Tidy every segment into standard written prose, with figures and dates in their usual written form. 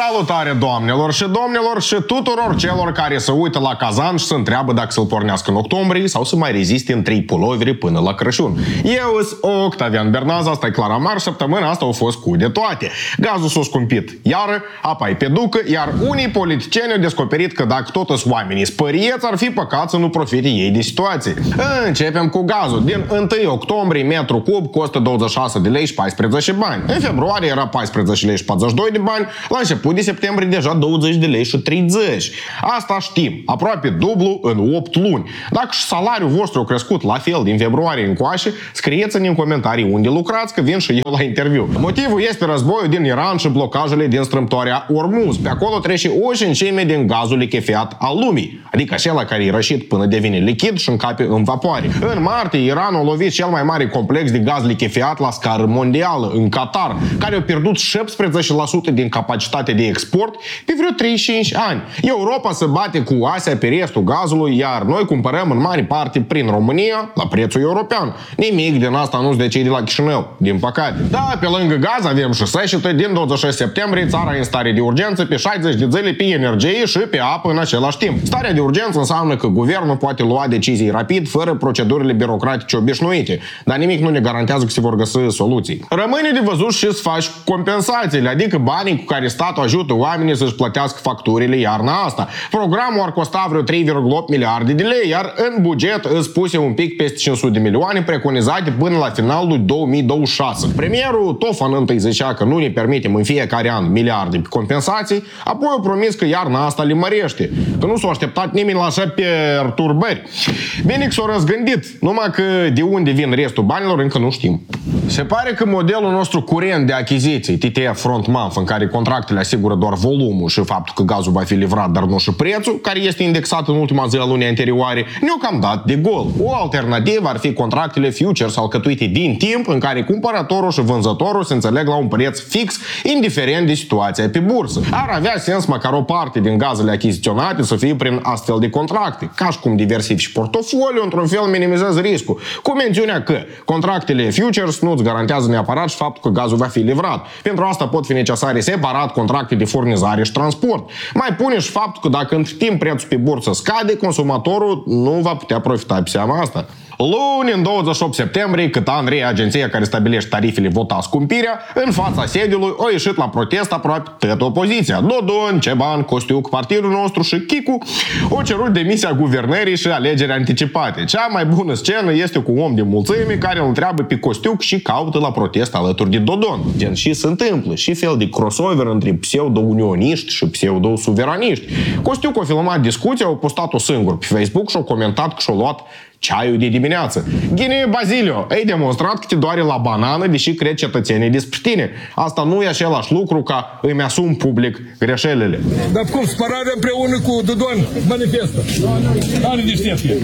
Salutare doamnelor și domnilor și tuturor celor care se uită la Kazan și se întreabă dacă să-l pornească în octombrie sau să mai reziste în 3 puloveri până la Crăciun. Eu sunt Octavian Bernaz, asta e Clara Mar, săptămâna asta au fost cu de toate. Gazul s-a scumpit iar, apa e pe ducă, iar unii politicieni au descoperit că dacă tot sunt oamenii spărieți, ar fi păcat să nu profite ei de situație. Începem cu gazul. Din 1 octombrie, metru cub costă 26 de lei și 14 bani. În februarie era 14 lei și 42 de bani, la început de septembrie deja 20 de lei și 30. Asta știm, aproape dublu în 8 luni. Dacă și salariul vostru a crescut la fel din februarie încoace, scrieți-ne în comentarii unde lucrați, că vin și eu la interviu. Motivul este războiul din Iran și blocajele din strâmtoarea Ormuz. Pe acolo trece o cincime din gazul lichefiat al lumii, adică acela care e rășit până devine lichid și încape în vapoare. În martie, Iranul a lovit cel mai mare complex de gaz lichefiat la scară mondială, în Qatar, care a pierdut 17% din capacitatea de export pe vreo 35 ani. Europa se bate cu Asia pe restul gazului, iar noi cumpărăm în mare parte prin România la prețul european. Nimic din asta nu se decide la Chișinău, din păcate. Da, pe lângă gaz avem și secetă. Din 26 septembrie țara e în stare de urgență pe 60 de zile pe energie și pe apă în același timp. Starea de urgență înseamnă că guvernul poate lua decizii rapid, fără procedurile birocratice obișnuite, dar nimic nu ne garantează că se vor găsi soluții. Rămâne de văzut și să faci compensațiile, adică banii cu care statul ajută oamenii să-și plătească facturile iarna asta. Programul ar costa vreo 3,8 miliarde de lei, iar în buget îți puse un pic peste 500 de milioane preconizate până la finalul lui 2026. Premierul Tofan întâi zicea că nu ne permitem în fiecare an miliarde pe compensații, apoi a promis că iarna asta le mărește, că nu s-a așteptat nimeni la așa perturbări. Bine că s-a răzgândit, numai că de unde vin restul banilor încă nu știm. Se pare că modelul nostru curent de achiziții, TTF Front-MANF, în care contractele asigură doar volumul și faptul că gazul va fi livrat, dar nu și prețul, care este indexat în ultima zi a lunii anterioare, ne-au cam dat de gol. O alternativă ar fi contractele futures alcătuite din timp, în care cumpărătorul și vânzătorul se înțeleg la un preț fix, indiferent de situația pe bursă. Ar avea sens măcar o parte din gazele achiziționate să fie prin astfel de contracte, ca și cum diversifici portofoliu, într-un fel minimizezi riscul, cu mențiunea că contractele futures nu îți garantează neapărat și faptul că gazul va fi livrat. Pentru asta pot fi necesare separat contracte de furnizare și transport. Mai pune și faptul că dacă în timp prețul pe bursă scade, consumatorul nu va putea profita pe seama asta. Luni, în 28 septembrie, cât Andrei, agenția care stabilește tarifele, vota scumpirea, în fața sediului a ieșit la protest aproape toată opoziția. Dodon, Ceban, Costiuc, partidul nostru și Chicu au cerut demisia guvernării și alegeri anticipate. Cea mai bună scenă este cu un om de mulțime care îl întreabă pe Costiuc și caută la protest alături de Dodon. Gen, și se întâmplă, și fel de crossover între pseudo-unioniști și pseudo-suveraniști. Costiuc a filmat discuția, a postat-o singur pe Facebook și a comentat că și-a luat ceaiul de dimineață. Ghine Bazilio, ai demonstrat că te doare la banană, deși cred cetățenii despre tine. Asta nu e același lucru ca îmi asum public greșelile. Dar cum, spărarea împreună cu Dodon manifestă. Are deștepție.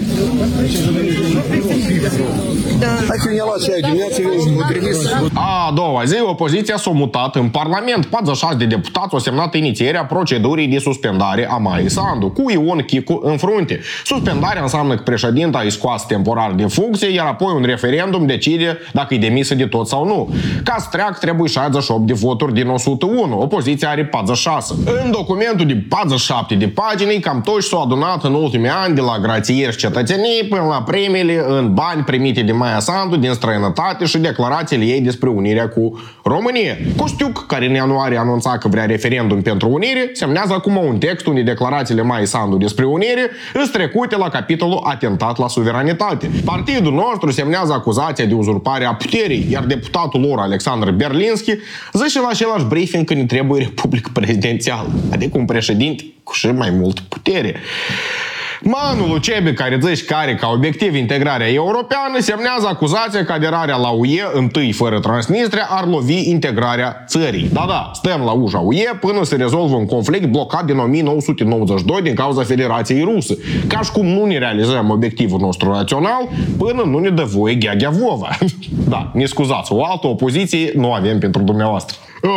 Hai că ne-a luat ceaiul dimineață, o trimis. A doua zi, opoziția s-a mutat în Parlament. 46 de deputați au semnat inițierea procedurii de suspendare a Maiei Sandu, cu Ion Chicu în frunte. Suspendarea înseamnă că președinta îi scoase temporar din funcție, iar apoi un referendum decide dacă e demisă de tot sau nu. Ca să treacă, trebuie 68 de voturi din 101. Opoziția are 46. În documentul de 47 de pagini, cam toți s-au adunat în ultimii ani, de la grațieri și cetățenii până la premiile în bani primite de Maia Sandu din străinătate și declarațiile ei despre unirea cu România. Costiuc, care în ianuarie anunța că vrea referendum pentru unire, semnează acum un text unde declarațiile Maia Sandu despre unire îs trecute la capitolul atentat la suveranitate. Partidul nostru semnează acuzația de uzurpare a puterii, iar deputatul lor, Alexandru Berlinski, zice la același briefing că ne trebuie republică prezidențială, adică un președinte cu și mai mult putere. Manu Lucebi, care zice că are ca obiectiv integrarea europeană, semnează acuzația că aderarea la UE, întâi fără Transnistria, ar lovi integrarea țării. Da, stăm la ușa UE până se rezolvă un conflict blocat din 1992 din cauza Federației Rusă. Ca și cum nu ne realizăm obiectivul nostru național până nu ne dă voie Gheaghea Vova. Da, ne scuzați, o altă opoziție nu avem pentru dumneavoastră.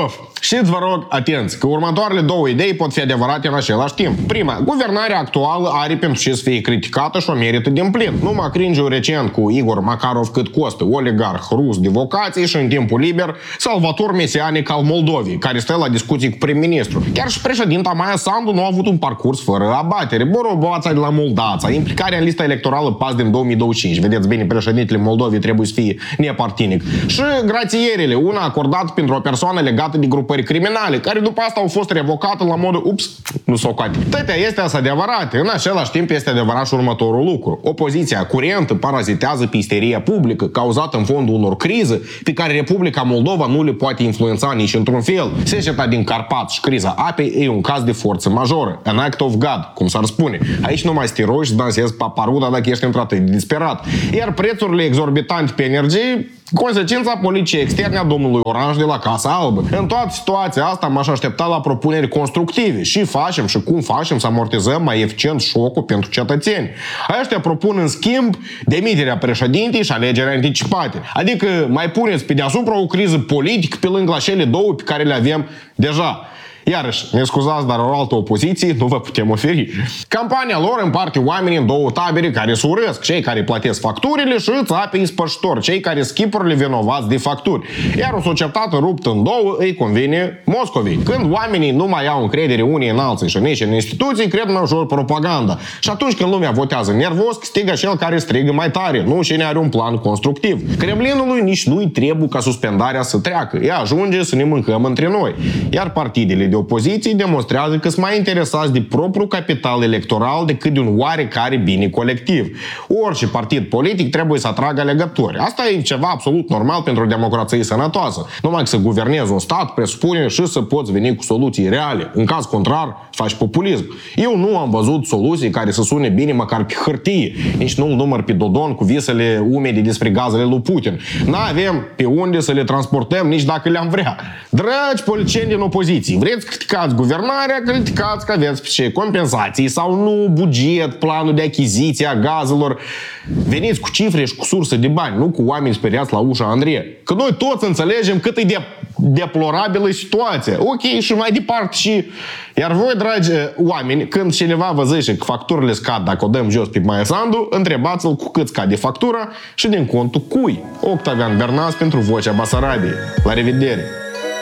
Și vă rog, atenți, că următoarele două idei pot fi adevărate în același timp. Prima, guvernarea actuală are pentru ce să fie criticată și o merită din plin. Numai cringe-ul recent cu Igor Makarov cât costă, oligarh rus de vocație și în timpul liber, salvator mesianic al Moldovei, care stă la discuții cu prim-ministru. Chiar și președinta Maia Sandu nu a avut un parcurs fără abatere. Boroboața de la Moldața, implicarea în lista electorală PAS din 2025. Vedeți bine, președintele Moldovei trebuie să fie nepartinic. Și grațierile, una acordată pentru o persoană legată de grupări criminale, care după asta au fost revocate la modul, ups, nu s-o coate. Toate astea sunt adevărate. În același timp este adevărat și următorul lucru. Opoziția curentă parazitează pe isteria publică, cauzată în fondul unor crize pe care Republica Moldova nu le poate influența nici într-un fel. Seceta din Carpați și criza apei e un caz de forță majoră. An act of God, cum s-ar spune. Aici nu mai să te rogi să dansezi paparuda dacă ești într-atât de disperat. Iar prețurile exorbitante pe energie, consecința politicii externe a domnului Orange de la Casa Albă. În toată situația asta m-aș aștepta la propuneri constructive și facem și cum facem să amortizăm mai eficient șocul pentru cetățeni. Aceștia propun în schimb demiterea președintei și alegerea anticipate. Adică mai puneți pe deasupra o criză politică pe lângă cele două pe care le avem deja. Iarăși, ne scuzați, dar o altă opoziție nu vă putem oferi. Campania lor împarte oamenii în două tabere care se urăsc, cei care plătesc facturile și țapii spăștori, cei care schipurile vinovați de facturi. Iar o societate ruptă în două îi convine Moscovei. Când oamenii nu mai au încredere unii în alții și nici în instituții, cred mai ușor propaganda. Și atunci când lumea votează nervos, strigă cel care strigă mai tare, nu cine are un plan constructiv. Kremlinului nici nu-i trebuie ca suspendarea să treacă. Ea ajunge să ne mâncăm între noi. Iar partidele de opoziție demonstrează că sunt mai interesați de propriul capital electoral decât de un oarecare bine colectiv. Orice partid politic trebuie să atragă alegători. Asta e ceva absolut normal pentru o democrație sănătoasă. Numai că să guvernezi un stat presupune și să poți veni cu soluții reale. În caz contrar, faci populism. Eu nu am văzut soluții care să sune bine măcar pe hârtie. Nici nu-l număr pe Dodon cu visele umede despre gazele lui Putin. N-avem pe unde să le transportăm nici dacă le-am vrea. Dragi politicieni din opoziție, vreți criticați guvernarea, criticați că aveți ce compensații sau nu, buget, planul de achiziție a gazelor. Veniți cu cifre și cu surse de bani, nu cu oameni speriați la ușa Andrei. Că noi toți înțelegem cât e de deplorabilă situația. Ok, și mai departe și... Iar voi, dragi oameni, când cineva vă zice că facturile scad dacă o dăm jos pe Maia Sandu, întrebați-l cu cât scade factura și din contul cui. Octavian Bernaz pentru Vocea Basarabiei. La revedere!